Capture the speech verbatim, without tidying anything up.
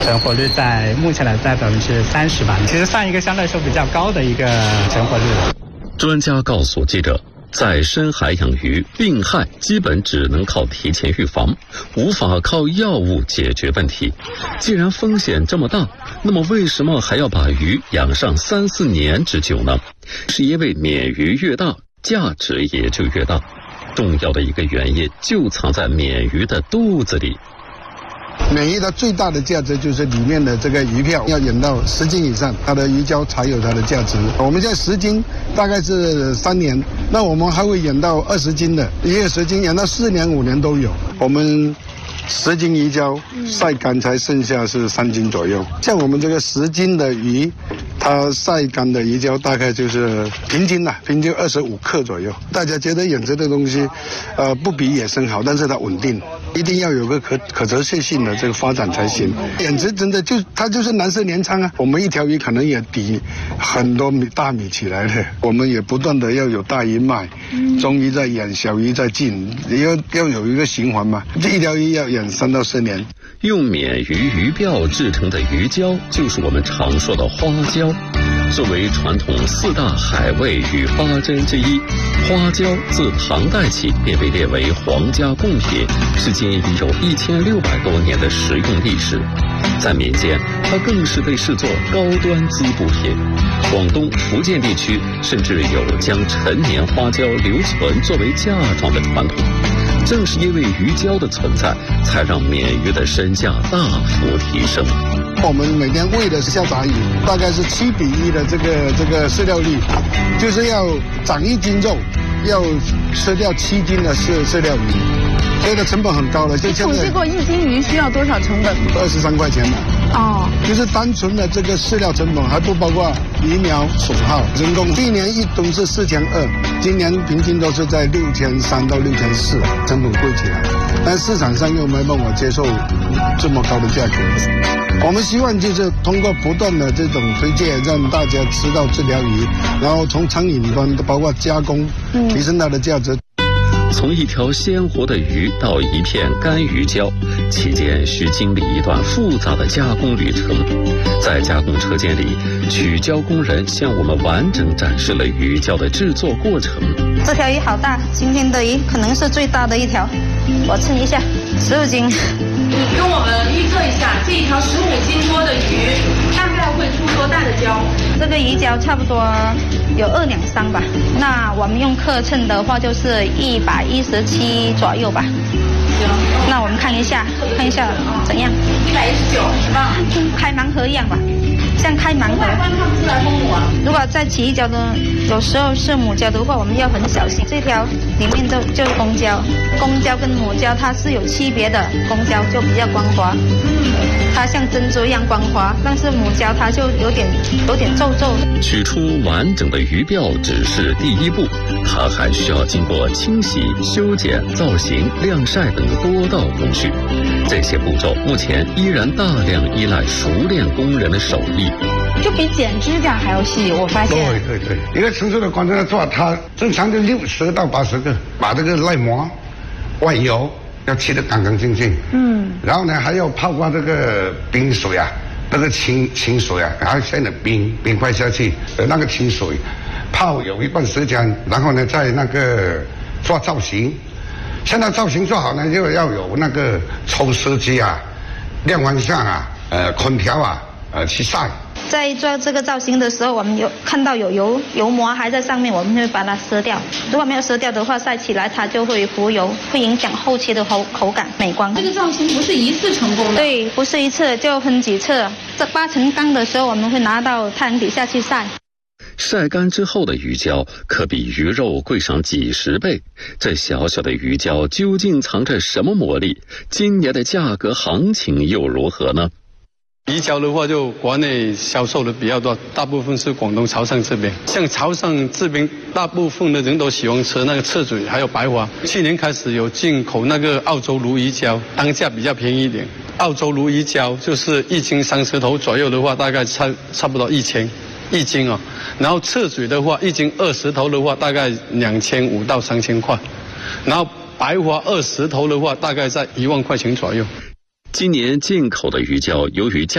成活率在目前来在百分之三十吧，其实算一个相对来说比较高的一个成活率了。 专家告诉记者，在深海养鱼，病害基本只能靠提前预防，无法靠药物解决问题。既然风险这么大，那么为什么还要把鱼养上三四年之久呢？是因为鲶鱼越大，价值也就越大。重要的一个原因就藏在鲶鱼的肚子里。 鲶鱼的最大的价值就是里面的这个鱼票要养到十斤以上，它的鱼胶才有它的价值。我们现在十斤大概是三年，那我们还会养到二十斤的，也有十斤养到四年五年都有。我们十斤鱼胶晒干才剩下是三斤左右。像我们这个十斤的鱼，它晒干的鱼胶大概就是平均啦，平均二十五克左右。大家觉得养殖的东西，呃，不比野生好，但是它稳定，一定要有个可可持续性的这个发展才行。养殖真的就它就是难舍年仓啊，我们一条鱼可能也抵很多米大米起来了。我们也不断的要有大鱼卖，中鱼在养，小鱼在进，要要有一个循环嘛。这一条鱼要养三到四年。 用鲶鱼鱼鳔制成的鱼胶，就是我们常说的花胶。作为传统四大海味与八珍之一，花胶自唐代起便被列为皇家贡品，至今已有一千六百多年的食用历史。在民间，它更是被视作高端滋补品。广东、福建地区甚至有将陈年花胶留存作为嫁妆的传统。正是因为鱼胶的存在，才让鲶鱼的身价大幅提升。 我们每天喂的是下杂鱼，大概是七比一的这个这个饲料率，就是要长一斤肉，要吃掉七斤的饲饲料鱼，所以的成本很高了。 你统计过一斤鱼需要多少成本？ 二十三块钱的。哦，就是单纯的这个饲料成本，还不包括鱼苗损耗、人工。去年一吨是四千二，今年平均都是在六千三到六千四，成本贵起来，但市场上又没办法接受这么高的价格。我们希望就是通过不断的这种推荐，让大家吃到这条鱼，然后从餐饮端包括加工，提升它的价值。 从一条鲜活的鱼到一片干鱼胶，期间需经历一段复杂的加工旅程。在加工车间里，取胶工人向我们完整展示了鱼胶的制作过程。 这条鱼好大，今天的鱼可能是最大的一条，我称一下，十五斤。 你跟我们预测一下，这一条十五斤多的鱼，大概会出多大的胶？ 这个鱼胶差不多有二两三吧。那我们用克称的话，就是一百一十七左右吧。行，那我们看一下，看一下怎样？ 一百一十九是吧？ 开盲盒一样吧，像开盲盒。 看不出来分母啊。 如果在起一胶呢，有时候是母胶的话，我们要很小心。这条里面就就是公胶，公胶跟母胶它是有区别的，公胶就比较光滑，它像珍珠一样光滑，但是母胶它就有点有点皱皱。 取出完整的鱼鳔只是第一步，它还需要经过清洗、修剪、造型、晾晒等多道工序。这些步骤目前依然大量依赖熟练工人的手艺， 就比剪指甲还要细。我发现， 对对对，一个成熟的工人做，他正常就六十到八十个，把这个内膜、外油要切得干干净净。嗯，然后呢还要泡过这个冰水啊，那个清清水啊，然后现在冰冰块下去，呃那个清水泡有一段时间，然后呢再那个做造型。现在造型做好呢，就要有那个抽湿机啊、晾完相啊、呃空调啊、呃去晒。 在做这个造型的时候，我们有看到有油油膜还在上面，我们会把它撕掉。如果没有撕掉的话，晒起来它就会浮油，会影响后期的口口感美观。 这个造型不是一次成功的， 对，不是一次，就分几次。这八成干的时候，我们会拿到太阳底下去晒。 晒干之后的鱼胶可比鱼肉贵上几十倍，这小小的鱼胶究竟藏着什么魔力？今年的价格行情又如何呢？ 鱼胶的话，就国内销售的比较多，大部分是广东潮汕这边。像潮汕这边，大部分的人都喜欢吃那个赤嘴，还有白花。去年开始有进口那个澳洲鲈鱼胶，单价比较便宜一点。澳洲鲈鱼胶就是一斤三十头左右的话，大概差差不多一千一斤哦。然后赤嘴的话，一斤二十头的话，大概两千五到三千块。然后白花二十头的话，大概在一万块钱左右。 今年进口的鱼胶由于价